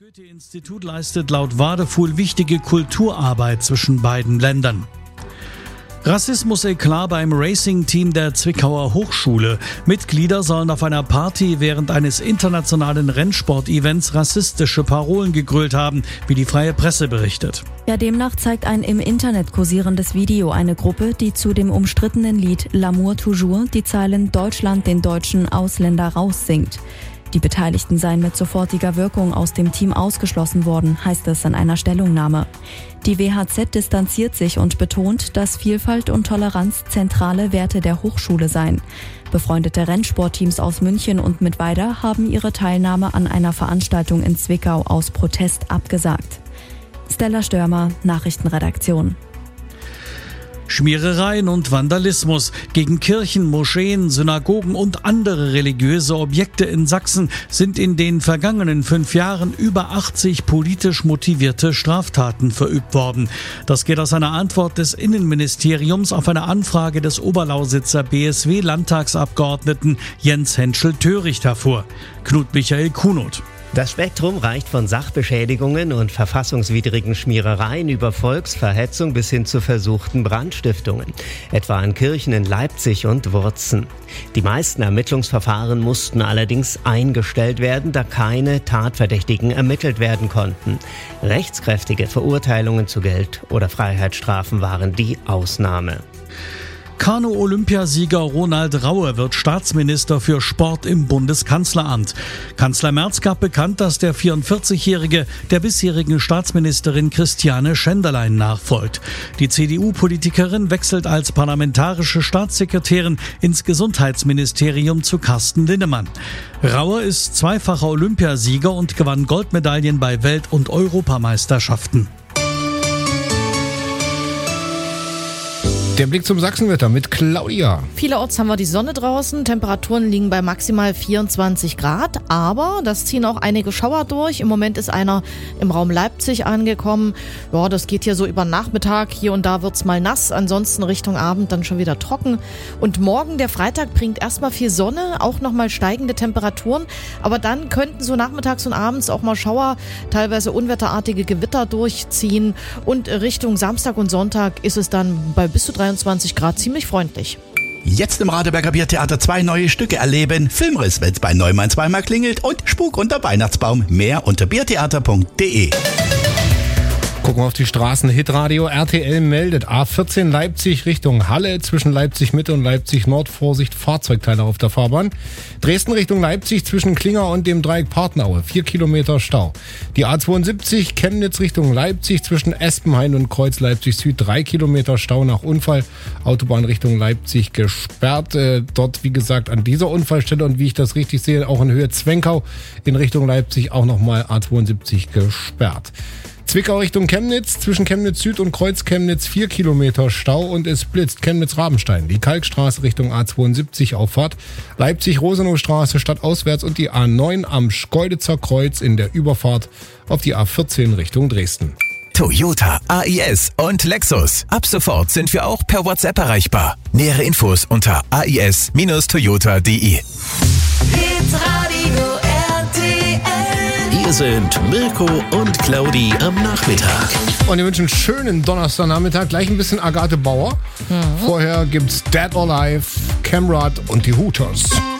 Goethe-Institut leistet laut Wadefuhl wichtige Kulturarbeit zwischen beiden Ländern. Rassismus-Eklat beim Racing-Team der Zwickauer Hochschule. Mitglieder sollen auf einer Party während eines internationalen Rennsport-Events rassistische Parolen gegrölt haben, wie die Freie Presse berichtet. Ja, demnach zeigt ein im Internet kursierendes Video eine Gruppe, die zu dem umstrittenen Lied L'amour toujours die Zeilen Deutschland den deutschen Ausländer raus singt. Die Beteiligten seien mit sofortiger Wirkung aus dem Team ausgeschlossen worden, heißt es in einer Stellungnahme. Die WHZ distanziert sich und betont, dass Vielfalt und Toleranz zentrale Werte der Hochschule seien. Befreundete Rennsportteams aus München und Mittweida haben ihre Teilnahme an einer Veranstaltung in Zwickau aus Protest abgesagt. Stella Störmer, Nachrichtenredaktion. Schmierereien und Vandalismus gegen Kirchen, Moscheen, Synagogen und andere religiöse Objekte in Sachsen sind in den vergangenen 5 Jahren über 80 politisch motivierte Straftaten verübt worden. Das geht aus einer Antwort des Innenministeriums auf eine Anfrage des Oberlausitzer BSW-Landtagsabgeordneten Jens Henschel-Töricht hervor. Knut Michael Kunoth. Das Spektrum reicht von Sachbeschädigungen und verfassungswidrigen Schmierereien über Volksverhetzung bis hin zu versuchten Brandstiftungen, etwa an Kirchen in Leipzig und Wurzen. Die meisten Ermittlungsverfahren mussten allerdings eingestellt werden, da keine Tatverdächtigen ermittelt werden konnten. Rechtskräftige Verurteilungen zu Geld- oder Freiheitsstrafen waren die Ausnahme. Kanu-Olympiasieger Ronald Raue wird Staatsminister für Sport im Bundeskanzleramt. Kanzler Merz gab bekannt, dass der 44-Jährige der bisherigen Staatsministerin Christiane Schenderlein nachfolgt. Die CDU-Politikerin wechselt als parlamentarische Staatssekretärin ins Gesundheitsministerium zu Carsten Linnemann. Raue ist zweifacher Olympiasieger und gewann Goldmedaillen bei Welt- und Europameisterschaften. Der Blick zum Sachsenwetter mit Claudia. Vielerorts haben wir die Sonne draußen, Temperaturen liegen bei maximal 24 Grad, aber das ziehen auch einige Schauer durch. Im Moment ist einer im Raum Leipzig angekommen. Ja, das geht hier so über Nachmittag, hier und da wird's mal nass, ansonsten Richtung Abend dann schon wieder trocken. Und morgen, der Freitag, bringt erstmal viel Sonne, auch nochmal steigende Temperaturen, aber dann könnten so nachmittags und abends auch mal Schauer, teilweise unwetterartige Gewitter durchziehen und Richtung Samstag und Sonntag ist es dann bei bis zu 23 Grad ziemlich freundlich. Jetzt im Radeberger Biertheater 2 neue Stücke erleben. Filmriss, wenn's bei Neumann zweimal klingelt und Spuk unter Weihnachtsbaum. Mehr unter biertheater.de. Gucken wir auf die Straßen. Hitradio RTL meldet A14 Leipzig Richtung Halle zwischen Leipzig Mitte und Leipzig Nord. Vorsicht, Fahrzeugteile auf der Fahrbahn. Dresden Richtung Leipzig zwischen Klinger und dem Dreieck Partnaue. 4 Kilometer Stau. Die A72 Chemnitz Richtung Leipzig zwischen Espenhain und Kreuz Leipzig Süd. 3 Kilometer Stau nach Unfall. Autobahn Richtung Leipzig gesperrt. Dort, wie gesagt, an dieser Unfallstelle und wie ich das richtig sehe, auch in Höhe Zwenkau in Richtung Leipzig auch nochmal A72 gesperrt. Zwickau Richtung Chemnitz, zwischen Chemnitz Süd und Kreuz Chemnitz 4 Kilometer Stau und es blitzt Chemnitz-Rabenstein. Die Kalkstraße Richtung A72 Auffahrt, Leipzig-Rosenowstraße stadtauswärts und die A9 am Schkeuditzer Kreuz in der Überfahrt auf die A14 Richtung Dresden. Toyota, AIS und Lexus. Ab sofort sind wir auch per WhatsApp erreichbar. Nähere Infos unter ais-toyota.de. Hier sind Mirko und Claudi am Nachmittag. Und wir wünschen einen schönen Donnerstagnachmittag. Gleich ein bisschen Agathe Bauer. Vorher gibt's Dead or Alive, Camrad und die Hooters.